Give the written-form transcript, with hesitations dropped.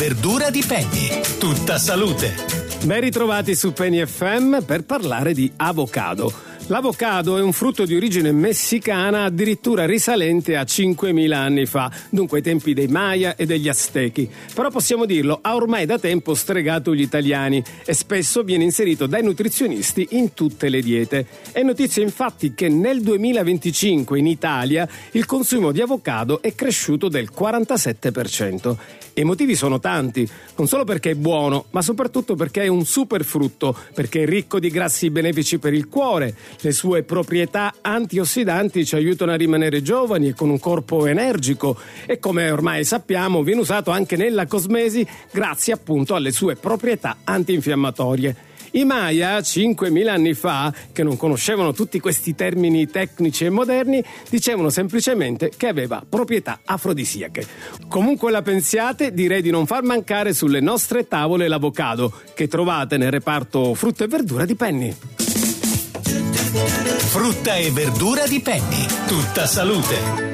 Verdura di Penny, tutta salute. Ben ritrovati su Penny FM per parlare di avocado. L'avocado è un frutto di origine messicana addirittura risalente a 5.000 anni fa, dunque ai tempi dei Maya e degli Aztechi. Però possiamo dirlo, ha ormai da tempo stregato gli italiani e spesso viene inserito dai nutrizionisti in tutte le diete. È notizia infatti che nel 2025 in Italia il consumo di avocado è cresciuto del 47%. E i motivi sono tanti, non solo perché è buono, ma soprattutto perché è un superfrutto, perché è ricco di grassi benefici per il cuore. Le sue proprietà antiossidanti ci aiutano a rimanere giovani e con un corpo energico e, come ormai sappiamo, viene usato anche nella cosmesi grazie appunto alle sue proprietà antinfiammatorie. I Maya, 5.000 anni fa, che non conoscevano tutti questi termini tecnici e moderni, dicevano semplicemente che aveva proprietà afrodisiache. Comunque la pensiate, direi di non far mancare sulle nostre tavole l'avocado, che trovate nel reparto frutta e verdura di Penny. Frutta e verdura di Penny, tutta salute.